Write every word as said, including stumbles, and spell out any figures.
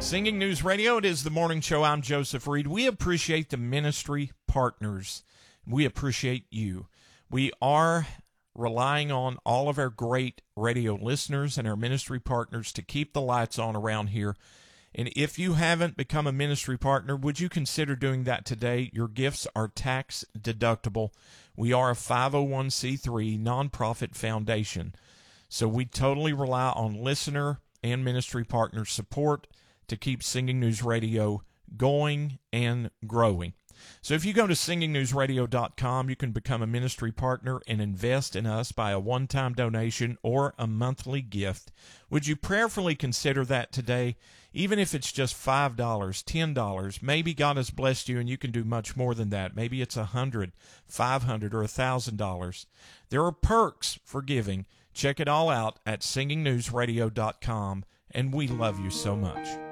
Singing News Radio, it is the morning show. I'm Joseph Reed. We appreciate the ministry partners. We appreciate you. We are relying on all of our great radio listeners and our ministry partners to keep the lights on around here. And if you haven't become a ministry partner, would you consider doing that today? Your gifts are tax deductible. We are a five oh one c three nonprofit foundation. So we totally rely on listener and ministry partner support to keep Singing News Radio going and growing. So if you go to singing news radio dot com, you can become a ministry partner and invest in us by a one-time donation or a monthly gift. Would you prayerfully consider that today? Even if it's just five dollars, ten dollars, maybe God has blessed you and you can do much more than that. Maybe it's one hundred dollars, five hundred dollars, or one thousand dollars. There are perks for giving. Check it all out at singing news radio dot com, and we love you so much.